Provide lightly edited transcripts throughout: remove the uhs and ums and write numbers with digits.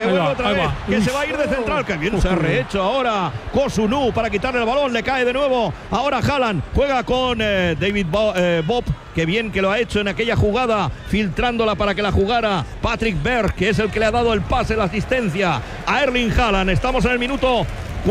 vuelve otra vez, que se va a ir de central. Que bien se ha rehecho ahora Kosunu para quitarle el balón. Le cae de nuevo. Ahora Haaland juega con David Bob. Qué bien que lo ha hecho en aquella jugada, filtrándola para que la jugara Patrick Berg, que es el que le ha dado el pase, la asistencia a Erling Haaland. Estamos en el minuto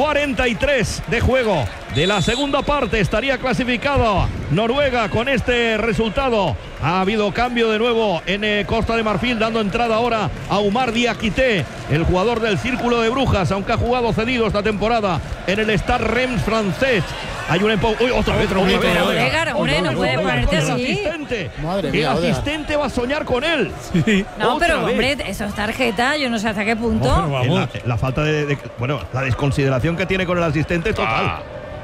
43 de juego de la segunda parte. Estaría clasificado Noruega con este resultado. Ha habido cambio de nuevo en Costa de Marfil, dando entrada ahora a Oumar Diakité, el jugador del Círculo de Brujas, aunque ha jugado cedido esta temporada en el Stade Reims francés. Hay un empujón. ¡Uy, otra vez! Pero Hombre, no puede ponerte así. El asistente va a soñar con él. Sí. No, pero hombre, eso es tarjeta, yo no sé hasta qué punto. La falta bueno, la desconsideración que tiene con el asistente es total.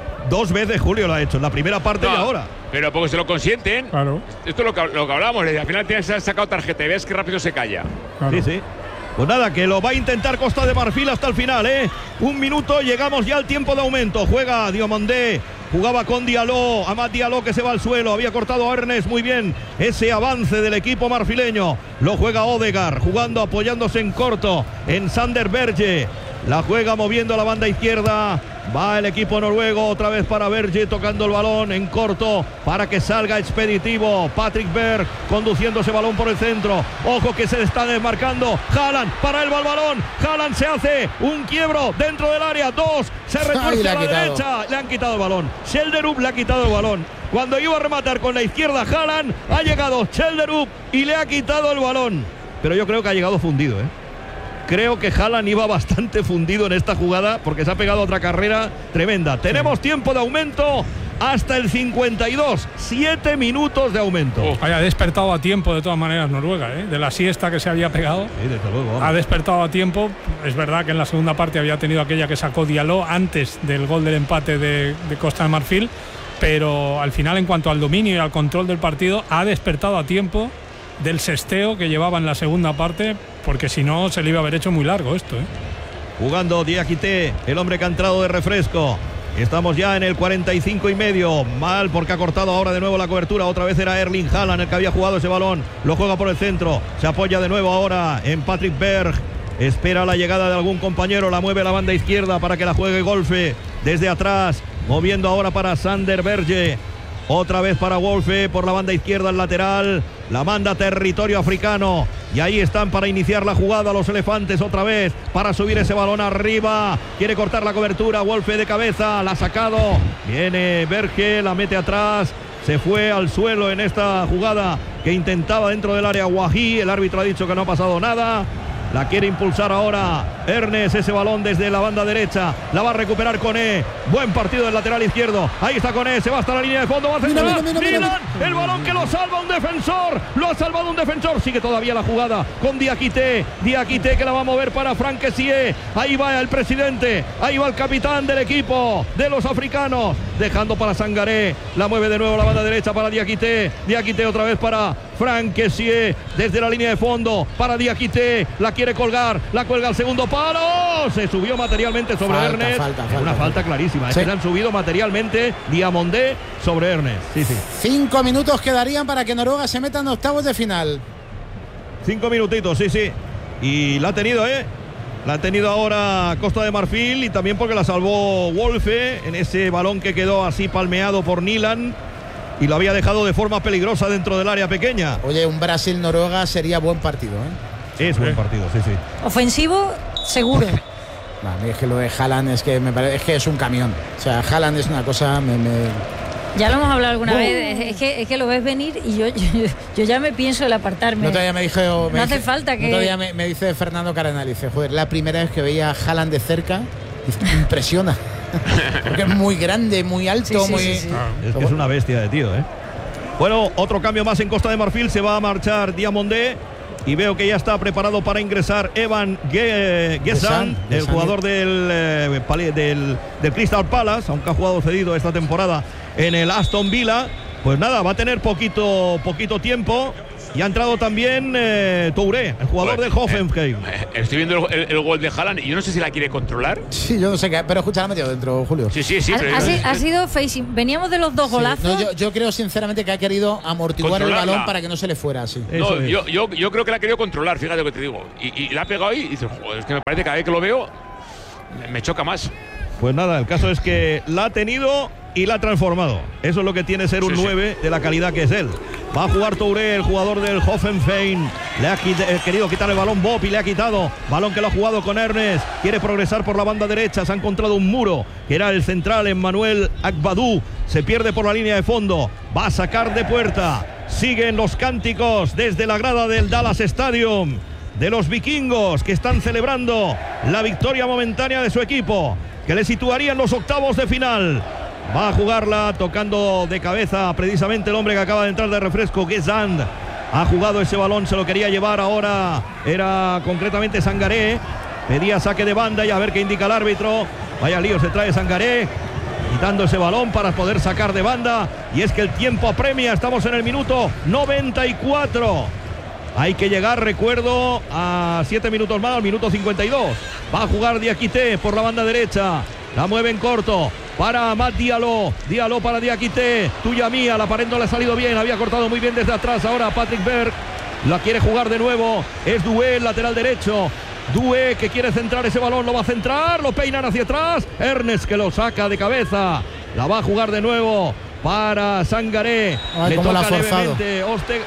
2 veces Julio lo ha hecho, en la primera parte y ahora. Pero porque se lo consienten. Claro. Esto es lo que hablábamos. Al final te has sacado tarjeta y ves que rápido se calla. Claro. Sí. Pues nada, que lo va a intentar Costa de Marfil hasta el final, ¿eh? 1 minuto, llegamos ya al tiempo de aumento. Juega Diomandé, jugaba con Diallo, Amad Diallo que se va al suelo, había cortado a Ernest, muy bien ese avance del equipo marfileño. Lo juega Odegaard, jugando, apoyándose en corto en Sander Berge. La juega moviendo a la banda izquierda. Va el equipo noruego otra vez para Berge, tocando el balón en corto para que salga expeditivo. Patrick Berg conduciendo ese balón por el centro. Ojo que se está desmarcando. Haaland, para él va el balón. Haaland se hace un quiebro dentro del área. 2, se retuerce a la derecha. Le han quitado el balón. Schelderup le ha quitado el balón. Cuando iba a rematar con la izquierda Haaland, ha llegado Schelderup y le ha quitado el balón. Pero yo creo que ha llegado fundido, ¿eh? Creo que Haaland iba bastante fundido en esta jugada porque se ha pegado otra carrera tremenda. Tenemos tiempo de aumento hasta el 52. 7 minutos de aumento. Ha despertado a tiempo de todas maneras Noruega, ¿eh? De la siesta que se había pegado. Sí, desde luego. Ha despertado a tiempo. Es verdad que en la segunda parte había tenido aquella que sacó Diallo antes del gol del empate de Costa de Marfil. Pero al final, en cuanto al dominio y al control del partido, ha despertado a tiempo del sesteo que llevaba en la segunda parte, porque si no se le iba a haber hecho muy largo esto, ¿eh? Jugando Diakité, el hombre que ha entrado de refresco. Estamos ya en el 45 y medio. Mal porque ha cortado ahora de nuevo la cobertura. Otra vez era Erling Haaland el que había jugado ese balón. Lo juega por el centro. Se apoya de nuevo ahora en Patrick Berg. Espera la llegada de algún compañero. La mueve a la banda izquierda para que la juegue Wolfe desde atrás. Moviendo ahora para Sander Berge. Otra vez para Wolfe por la banda izquierda, el lateral. La manda a territorio africano. Y ahí están para iniciar la jugada los elefantes otra vez. Para subir ese balón arriba. Quiere cortar la cobertura. Wolfe de cabeza. La ha sacado. Viene Berge. La mete atrás. Se fue al suelo en esta jugada que intentaba dentro del área Wahi. El árbitro ha dicho que no ha pasado nada. La quiere impulsar ahora Ernest, ese balón desde la banda derecha. La va a recuperar Koné. Buen partido del lateral izquierdo. Ahí está Koné, se va hasta la línea de fondo. Va a centrar. Milan, el balón que lo salva un defensor. Lo ha salvado un defensor. Sigue todavía la jugada con Diakité. Diakité que la va a mover para Franck Kessié. Ahí va el presidente. Ahí va el capitán del equipo de los africanos. Dejando para Sangaré. La mueve de nuevo la banda derecha para Diakité. Diakité otra vez para Franck Kessié. Desde la línea de fondo para Diakité. La quiere colgar. La cuelga al segundo palo. Se subió materialmente sobre Ernest. Una falta clarísima. Sí. Se han subido materialmente Diamandé sobre Ernest. Sí. 5 minutos quedarían para que Noruega se meta en octavos de final. 5 minutitos, sí. Y la ha tenido, ¿eh? La ha tenido ahora Costa de Marfil y también porque la salvó Wolfe en ese balón que quedó así palmeado por Nilan y lo había dejado de forma peligrosa dentro del área pequeña. Oye, un Brasil-Noruega sería buen partido, ¿eh? Es buen partido, sí. Ofensivo, seguro. No, es que lo de Haaland es que me parece, es que es un camión. O sea, Haaland es una cosa... Ya lo hemos hablado alguna vez. Es que lo ves venir y yo ya me pienso el apartarme. Todavía me dijo... No hace falta que... Todavía me dice Fernando Cardenal, dice, joder, la primera vez que veía a Haaland de cerca, impresiona. Porque es muy grande, muy alto, muy... Sí. Es que es una bestia de tío, ¿eh? Bueno, otro cambio más en Costa de Marfil. Se va a marchar Diamandé. Y veo que ya está preparado para ingresar Evan Gesan, el jugador del Crystal Palace, aunque ha jugado cedido esta temporada en el Aston Villa. Pues nada, va a tener poquito tiempo. Y ha entrado también Touré, el jugador del Hoffenheim. Estoy viendo el gol de Haaland y yo no sé si la quiere controlar. Sí, yo no sé qué, pero escucha, la ha metido dentro, Julio. Sí. Ha sido facing. Veníamos de los dos golazos. No, yo creo sinceramente que ha querido amortiguar el balón para que no se le fuera así. No, yo creo que la ha querido controlar, fíjate lo que te digo. Y la ha pegado ahí y dices, joder, es que me parece que cada vez que lo veo me choca más. Pues nada, el caso es que la ha tenido y la ha transformado. Eso es lo que tiene ser un 9 de la calidad que es él. Va a jugar Touré, el jugador del Hoffenheim. Le ha querido quitar el balón Bob y le ha quitado. Balón que lo ha jugado con Ernest. Quiere progresar por la banda derecha. Se ha encontrado un muro, que era el central, Emmanuel Agbadou. Se pierde por la línea de fondo. Va a sacar de puerta. Siguen los cánticos desde la grada del Dallas Stadium de los vikingos, que están celebrando la victoria momentánea de su equipo, que le situaría en los octavos de final. Va a jugarla tocando de cabeza precisamente el hombre que acaba de entrar de refresco, Guessand. Ha jugado ese balón, se lo quería llevar, ahora era concretamente Sangaré. Pedía saque de banda y a ver qué indica el árbitro. Vaya lío se trae Sangaré, quitando ese balón para poder sacar de banda. Y es que el tiempo apremia, estamos en el minuto 94. Hay que llegar, recuerdo, a 7 minutos más, al minuto 52. Va a jugar Diakité por la banda derecha. La mueve en corto para Amad Diallo. Diallo para Diakité. Tuya mía, la pared no le ha salido bien. Había cortado muy bien desde atrás. Ahora Patrick Berg la quiere jugar de nuevo. Es Doué, el lateral derecho. Doué que quiere centrar ese balón. Lo va a centrar. Lo peinan hacia atrás. Ernest que lo saca de cabeza. La va a jugar de nuevo para Sangaré. Le toca levemente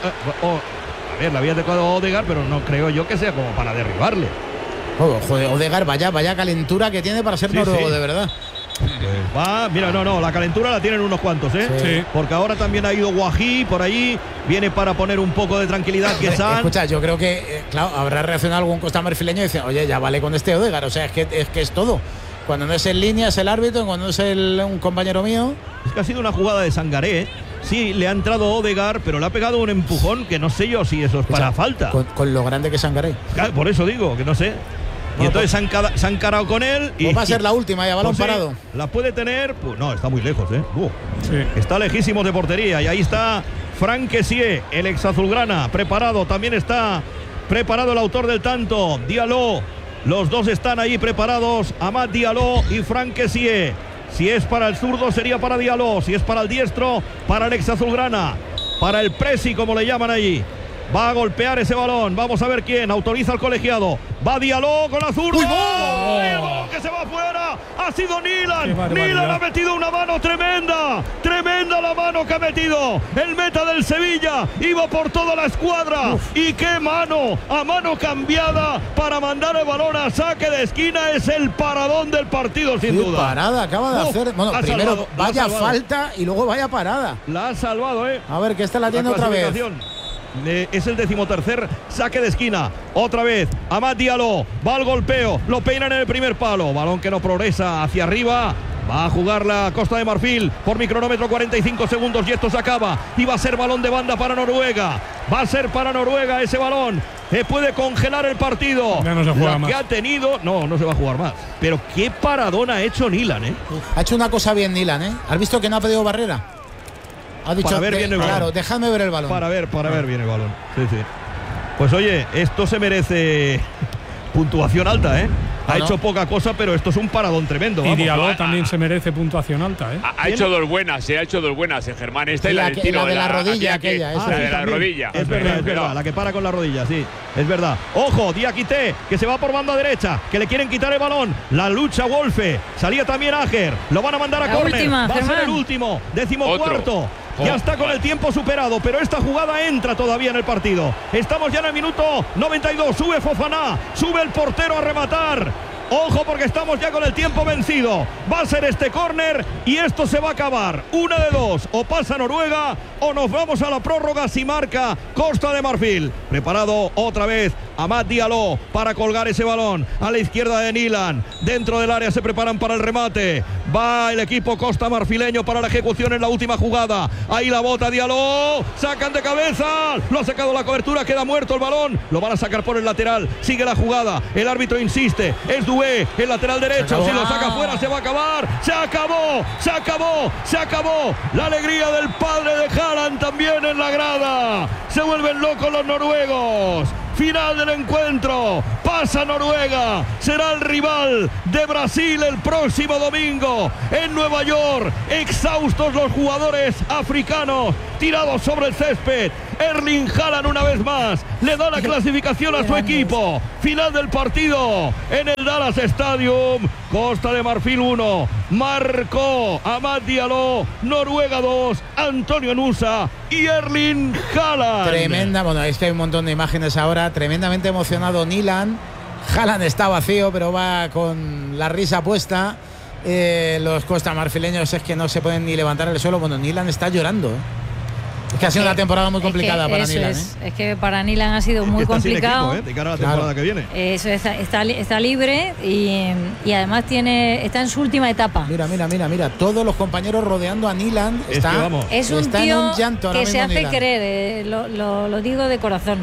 a ver, la había tocado Odegaard, pero no creo yo que sea como para derribarle. Joder, Odegaard, vaya calentura que tiene para ser noruego, de verdad. Pues va, mira, la calentura la tienen unos cuantos, ¿eh? Sí. Porque ahora también ha ido Guají por allí, viene para poner un poco de tranquilidad. Escucha, yo creo que, claro, habrá reaccionado algún costarrifileño y dice, oye, ya vale con este Odegaard, o sea, es que es todo. Cuando no es en línea es el árbitro, cuando no es un compañero mío. Es que ha sido una jugada de Sangaré, ¿eh? Sí, le ha entrado Odegaard, pero le ha pegado un empujón que no sé yo si eso es para falta. Con lo grande que es Sangaré. Claro, por eso digo, que no sé. Y entonces se han encarado con él. Y va a ser la última, ya balón parado. La puede tener, pues no, está muy lejos, ¿eh? Sí. Está lejísimos de portería. Y ahí está Franck Kessié, el ex azulgrana, preparado. También está preparado el autor del tanto, Diallo. Los dos están ahí preparados, Amad Diallo y Franck Kessié. Si es para el zurdo sería para Diallo, si es para el diestro, para el ex azulgrana, para el presi como le llaman allí. Va a golpear ese balón, vamos a ver quién, autoriza al colegiado. Va Diallo con la zurda. ¡El balón que se va afuera! Ha sido Nilan. Nilan ha metido una mano tremenda. Tremenda la mano que ha metido el meta del Sevilla. Iba por toda la escuadra. Y qué mano, a mano cambiada para mandar el balón a saque de esquina. Es el paradón del partido, sin duda. Parada acaba de hacer. Bueno, primero vaya falta y luego vaya parada. La ha salvado, ¿eh? A ver, que esta la tiene otra vez. Es el 13º saque de esquina. Otra vez Amad Diallo, va al golpeo, lo peinan en el primer palo, balón que no progresa hacia arriba. Va a jugar la Costa de Marfil por mi cronómetro, 45 segundos y esto se acaba. Y va a ser balón de banda para Noruega. Va a ser para Noruega ese balón. Puede congelar el partido. Ya no se juega más. Que ha tenido, no se va a jugar más. Pero qué paradón ha hecho Nilan, ¿eh? Ha hecho una cosa bien Nilan, ¿eh? ¿Has visto que no ha pedido barrera? Ha dicho, para ver bien el balón. Claro, déjame ver el balón. Para ver bien el balón. Sí. Pues oye, esto se merece puntuación alta, ¿eh? Ha hecho poca cosa, pero esto es un paradón tremendo. Y Diallo también se merece puntuación alta, ¿eh? Ha hecho dos buenas, el Germán esta y la del tiro. La de la rodilla aquella. La de la rodilla. Es verdad, la que para con la rodilla, sí. Es verdad. Ojo, Diakité, que se va por banda derecha, que le quieren quitar el balón. La lucha Wolfe. Salía también Ager. Lo van a mandar a córner. Va a ser el último. 14º. Ya está con el tiempo superado, pero esta jugada entra todavía en el partido. Estamos ya en el minuto 92. Sube Fofana, sube el portero a rematar. Ojo porque estamos ya con el tiempo vencido. Va a ser este córner y esto se va a acabar. Una de dos, o pasa Noruega o nos vamos a la prórroga si marca Costa de Marfil. Preparado otra vez Amad Diallo para colgar ese balón a la izquierda de Nilan. Dentro del área se preparan para el remate. Va el equipo costamarfileño para la ejecución en la última jugada. Ahí la bota Diallo. Sacan de cabeza. Lo ha sacado la cobertura. Queda muerto el balón. Lo van a sacar por el lateral. Sigue la jugada. El árbitro insiste. Es Doué, el lateral derecho. Si lo saca fuera se va a acabar. Se acabó. Se acabó. Se acabó. La alegría del padre de Haaland también en la grada. Se vuelven locos los noruegos. Final del encuentro, pasa Noruega, será el rival de Brasil el próximo domingo en Nueva York. Exhaustos los jugadores africanos, tirados sobre el césped. Erling Haaland una vez más le da la clasificación a su equipo. Final del partido en el Dallas Stadium. Costa de Marfil 1, marcó Amad Diallo, Noruega 2, Antonio Nusa y Erling Haaland. Tremenda, bueno, es que hay un montón de imágenes ahora, tremendamente emocionado Nyland. Haaland está vacío, pero va con la risa puesta. Los costamarfileños es que no se pueden ni levantar del suelo. Bueno, Nyland está llorando, Es que ha sido una temporada muy complicada para Nyland. Es que para Nyland ha sido muy complicado. Equipo, de cara a la temporada que viene. Eso está libre y además está en su última etapa. Mira. Todos los compañeros rodeando a Nyland. Es un está tío en un llanto que se hace Nyland. querer, lo digo de corazón.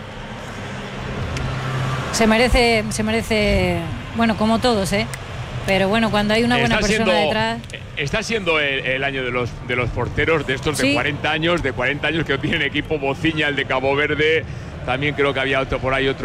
Se merece, bueno, como todos, pero bueno, cuando hay una buena persona detrás. Está siendo el año de los porteros de estos de 40 años que no tienen equipo. Bociña, el de Cabo Verde, también creo que había otro por ahí,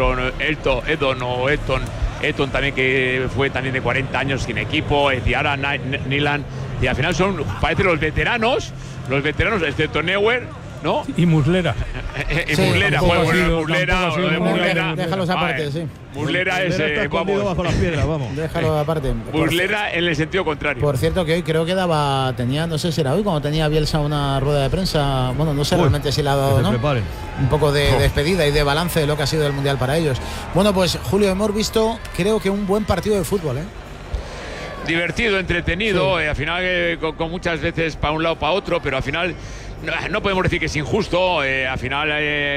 Eton también, que fue también de 40 años sin equipo. Ahora Nyland, y al final parece los veteranos, excepto Neuer, ¿no? Y Muslera. Muslera, Muslera. Déjalos aparte, sí. Muslera es escondido bajo las piedras, vamos. Déjalo aparte. Muslera en el sentido contrario. Por cierto, que hoy creo que tenía, no sé si era hoy, cuando tenía Bielsa una rueda de prensa. Bueno, no sé realmente si la ha dado, ¿no? Un poco de despedida y de balance de lo que ha sido el Mundial para ellos. Bueno, pues Julio, hemos visto, creo que un buen partido de fútbol, Divertido, entretenido, al final con muchas veces para un lado para otro, pero al final no podemos decir que es injusto. Al final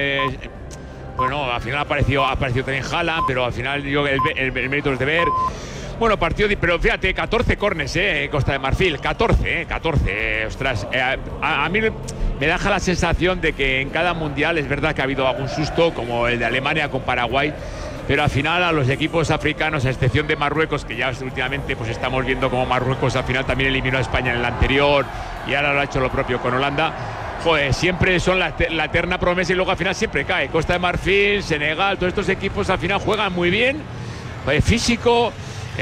apareció también Haaland, pero al final el mérito es de ver. Bueno, partido, pero fíjate, 14 córners, Costa de Marfil, 14, ostras. A mí me deja la sensación de que en cada mundial es verdad que ha habido algún susto, como el de Alemania con Paraguay, pero al final a los equipos africanos, a excepción de Marruecos, que ya últimamente pues estamos viendo como Marruecos al final también eliminó a España en el anterior y ahora lo ha hecho lo propio con Holanda. Joder, siempre son la eterna promesa y luego al final siempre cae. Costa de Marfil, Senegal, todos estos equipos al final juegan muy bien, físico,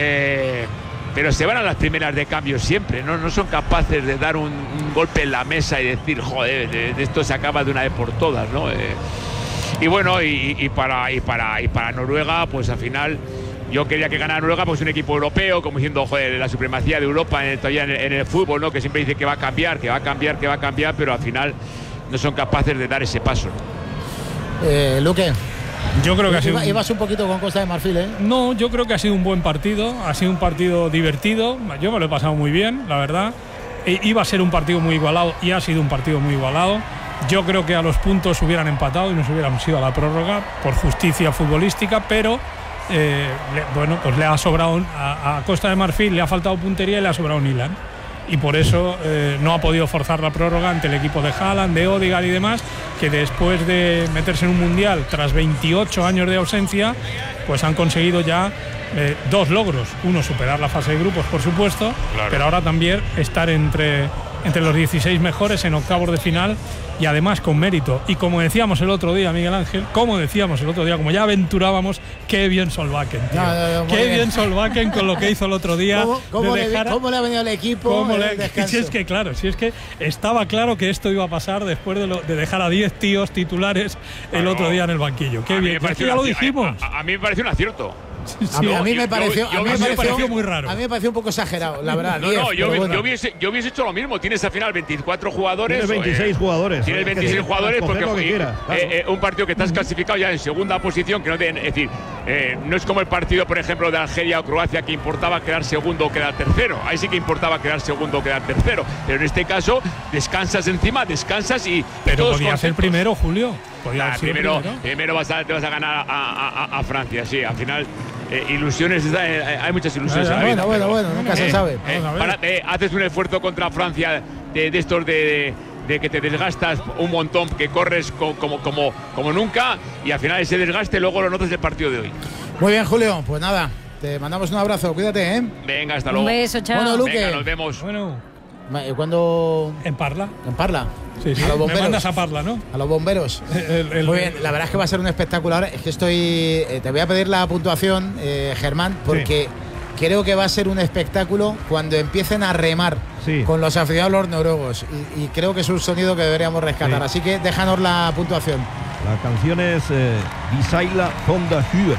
pero se van a las primeras de cambio siempre, no son capaces de dar un golpe en la mesa y decir, joder, de esto se acaba de una vez por todas, ¿no? Y bueno, y para Noruega, pues al final yo quería que ganara Noruega, pues un equipo europeo, como diciendo, joder, la supremacía de Europa todavía en el fútbol, ¿no? Que siempre dice que va a cambiar, pero al final no son capaces de dar ese paso. Luque, yo creo que ha sido ibas un poquito con Costa de Marfil, No, yo creo que ha sido un buen partido, ha sido un partido divertido, yo me lo he pasado muy bien, la verdad. Iba a ser un partido muy igualado y ha sido un partido muy igualado. Yo creo que a los puntos hubieran empatado y nos hubiéramos ido a la prórroga por justicia futbolística, pero pues le ha sobrado a Costa de Marfil, le ha faltado puntería y le ha sobrado Nyland. Y por eso no ha podido forzar la prórroga ante el equipo de Haaland, de Odegaard y demás, que después de meterse en un mundial tras 28 años de ausencia, pues han conseguido ya 2 logros. Uno, superar la fase de grupos, por supuesto, claro, pero ahora también estar entre los 16 mejores en octavos de final y además con mérito. Y como decíamos el otro día, Miguel Ángel, como ya aventurábamos, qué bien Solbakken, tío. Qué bien Solbakken con lo que hizo el otro día. ¿Cómo le ha venido al equipo? Si es que estaba claro que esto iba a pasar después de dejar a 10 tíos titulares el otro día en el banquillo. Qué bien, es que ya lo dijimos. A mí me pareció un acierto. Sí, a mí me pareció muy raro. A mí me pareció un poco exagerado, la verdad. Yo hubiese hecho lo mismo. Tienes al final 24 jugadores. Tienes 26 jugadores. Tienes 26 jugadores porque un partido que estás clasificado ya en segunda posición, que es decir, no es como el partido, por ejemplo, de Algeria o Croacia, que importaba quedar segundo o quedar tercero. Ahí sí que importaba quedar segundo o quedar tercero. Pero en este caso, descansas y. Pero podía ser primero, Julio. Primero te vas a ganar a Francia, sí. Al final ilusiones, hay muchas ilusiones. Bueno, nunca se sabe. Haces un esfuerzo contra Francia de estos de que te desgastas un montón, que corres como nunca, y al final ese desgaste luego lo notas del partido de hoy. Muy bien, Julio, pues nada, te mandamos un abrazo, cuídate, ¿eh? Venga, hasta luego. Un beso, chao. Bueno, Luque. Venga, nos vemos. Bueno, ¿cuándo? ¿en Parla? En Parla. Sí, A los bomberos. me mandas a Parla, ¿no? A los bomberos. Muy bien, la verdad es que va a ser un espectáculo. Ahora es que te voy a pedir la puntuación, Germán, porque creo que va a ser un espectáculo cuando empiecen a remar con los aficionados los noruegos. Y creo que es un sonido que deberíamos rescatar. Así que déjanos la puntuación. La canción es Visaila Honda Hue.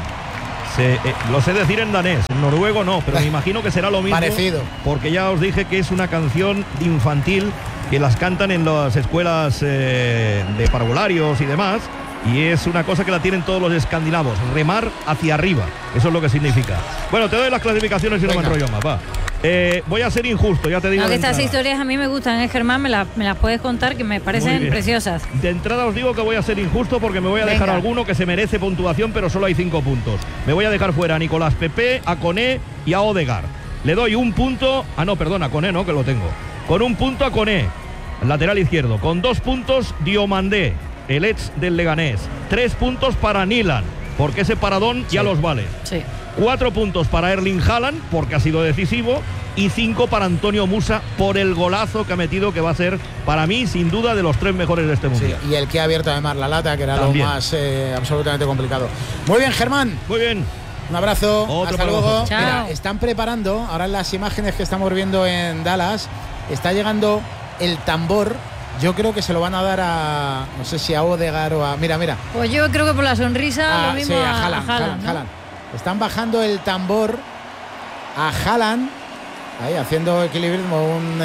Lo sé decir en danés, en noruego no, pero me imagino que será lo mismo. Parecido. Porque ya os dije que es una canción infantil que las cantan en las escuelas de parvularios y demás, y es una cosa que la tienen todos los escandinavos, remar hacia arriba, eso es lo que significa. Bueno, te doy las clasificaciones y no me enrollo más, va. Voy a ser injusto, ya te digo. Aunque estas historias a mí me gustan, Germán, me las puedes contar, que me parecen preciosas. De entrada os digo que voy a ser injusto porque me voy a dejar alguno que se merece puntuación, pero solo hay 5 puntos. Me voy a dejar fuera a Nicolás Pepe, a Koné y a Odegaard. Le doy un punto, a Koné no, que lo tengo. Con un punto a Koné, lateral izquierdo. Con 2 puntos Diomandé, el ex del Leganés. 3 puntos para Nilan, porque ese paradón ya los vale. Sí. 4 puntos para Erling Haaland, porque ha sido decisivo, y 5 para Antonio Musa por el golazo que ha metido, que va a ser para mí sin duda de los 3 mejores de este mundial. Y el que ha abierto además la lata, que era también lo más absolutamente complicado. Muy bien, Germán. Muy bien. Un abrazo. Hasta luego. Chao. Mira, están preparando ahora en las imágenes que estamos viendo en Dallas. Está llegando el tambor. Yo creo que se lo van a dar a, no sé si a Odegaard o a... Mira. Pues yo creo que por la sonrisa lo mismo sí, a Haaland, ¿no? Haaland. Están bajando el tambor a Haaland, ahí haciendo equilibrismo, un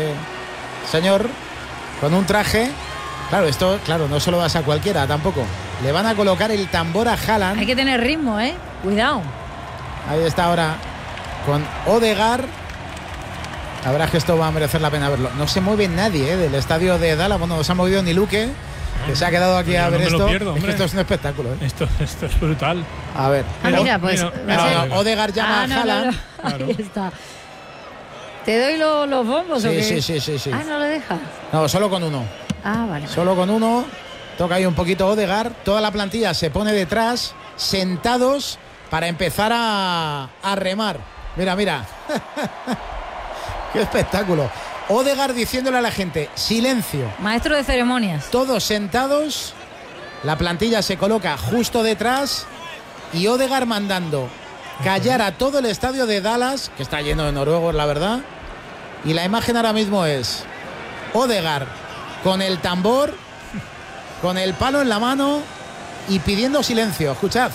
señor con un traje. Claro, esto no se lo das a cualquiera tampoco. Le van a colocar el tambor a Haaland. Hay que tener ritmo, cuidado. Ahí está ahora con Odegaard. La verdad es que esto va a merecer la pena verlo. No se mueve nadie del estadio de Dallas. Bueno, no se ha movido ni Luque, que se ha quedado aquí a ver esto. Es que esto es un espectáculo. Esto es brutal. A ver. Mira, pues. Odegaard llama a Haaland. Claro. Ahí está. ¿Te doy los bombos o qué? Sí. Ah, no lo deja. No, solo con uno. Ah, vale. Solo con uno. Toca ahí un poquito Odegaard. Toda la plantilla se pone detrás, sentados, para empezar a remar. Mira. Qué espectáculo. Odegaard diciéndole a la gente, silencio. Maestro de ceremonias. Todos sentados. La plantilla se coloca justo detrás. Y Odegaard mandando callar a todo el estadio de Dallas, que está lleno de noruegos, la verdad. Y la imagen ahora mismo es Odegaard con el tambor, con el palo en la mano y pidiendo silencio. Escuchad.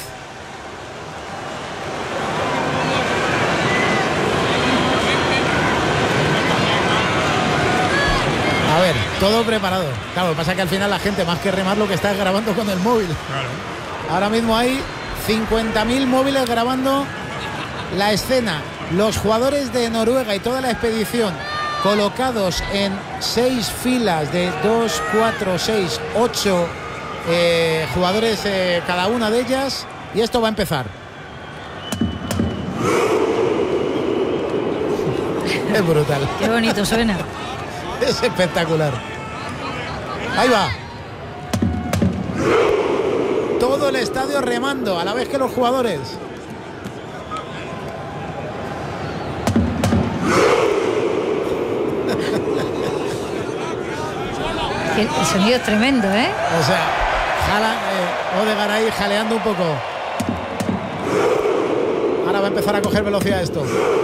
A ver, todo preparado. Claro, lo que pasa es que al final la gente, más que remar, lo que está es grabando con el móvil. Claro. Ahora mismo hay 50.000 móviles grabando la escena. Los jugadores de Noruega y toda la expedición colocados en 6 filas de 2, 4, 6, 8 jugadores cada una de ellas. Y esto va a empezar. Es brutal. Qué bonito suena. Es espectacular. Ahí va. Todo el estadio remando a la vez que los jugadores. El sonido es tremendo, ¿eh? O sea, Odegaard ahí jaleando un poco. Ahora va a empezar a coger velocidad esto.